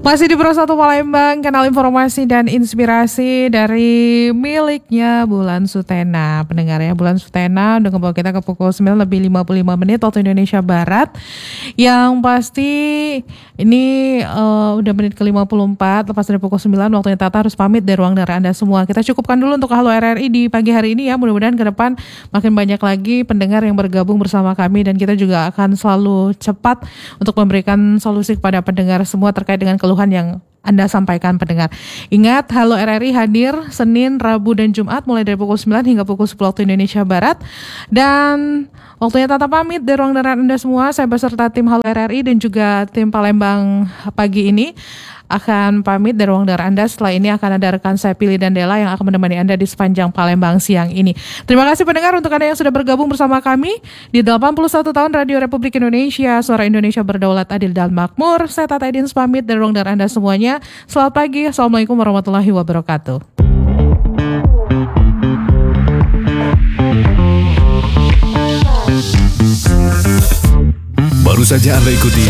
Masih di Pro 1 Palembang, kanal informasi dan inspirasi dari miliknya Bulan Sutena. Pendengarnya Bulan Sutena udah ngebawa kita ke pukul 9 lebih 55 menit waktu Indonesia Barat. Yang pasti ini udah menit ke 54, lepas dari pukul 9 waktunya Tata harus pamit dari ruang dengar Anda semua. Kita cukupkan dulu untuk Halo RRI di pagi hari ini ya. Mudah-mudahan ke depan makin banyak lagi pendengar yang bergabung bersama kami dan kita juga akan selalu cepat untuk memberikan solusi kepada pendengar semua terkait dengan keluhan yang Anda sampaikan pendengar. Ingat, Halo RRI hadir Senin, Rabu, dan Jumat mulai dari pukul 9 hingga pukul 10 waktu Indonesia Barat. Dan waktunya Tata pamit dari ruang dengar Anda semua. Saya beserta tim Halo RRI dan juga tim Palembang pagi ini akan pamit dari ruang dengar Anda. Setelah ini akan ada rekan saya Pilih dan Dela yang akan menemani Anda di sepanjang Palembang siang ini. Terima kasih pendengar untuk Anda yang sudah bergabung bersama kami di 81 tahun Radio Republik Indonesia, Suara Indonesia Berdaulat, Adil dan Makmur. Saya Tata Edins pamit dari ruang dengar Anda semuanya. Selamat pagi, Assalamualaikum warahmatullahi wabarakatuh. Baru saja Anda ikuti